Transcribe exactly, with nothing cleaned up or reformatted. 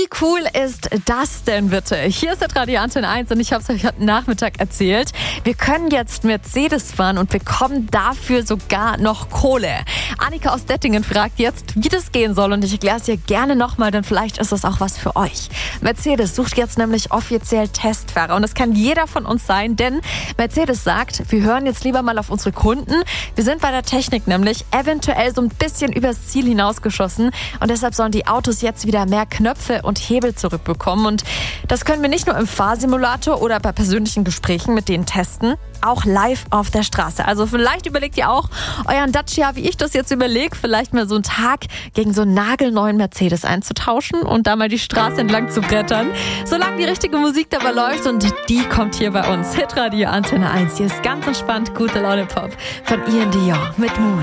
Wie cool ist das denn bitte? Hier ist der Radio Antenne eins und ich habe es euch heute Nachmittag erzählt. Wir können jetzt Mercedes fahren und bekommen dafür sogar noch Kohle. Annika aus Dettingen fragt jetzt, wie das gehen soll und ich erkläre es dir gerne nochmal, denn vielleicht ist es auch was für euch. Mercedes sucht jetzt nämlich offiziell Testfahrer und das kann jeder von uns sein, denn Mercedes sagt, wir hören jetzt lieber mal auf unsere Kunden. Wir sind bei der Technik nämlich eventuell so ein bisschen übers Ziel hinausgeschossen und deshalb sollen die Autos jetzt wieder mehr Knöpfe und Hebel zurückbekommen und das können wir nicht nur im Fahrsimulator oder bei persönlichen Gesprächen mit denen testen, auch live auf der Straße. Also vielleicht überlegt ihr auch, euren Dacia, wie ich das jetzt überlege, vielleicht mal so einen Tag gegen so einen nagelneuen Mercedes einzutauschen und da mal die Straße entlang zu brettern. Solange die richtige Musik dabei läuft und die kommt hier bei uns. Hitradio Antenne eins. Hier ist ganz entspannt gute Laune Pop von Ian Dior mit Moon.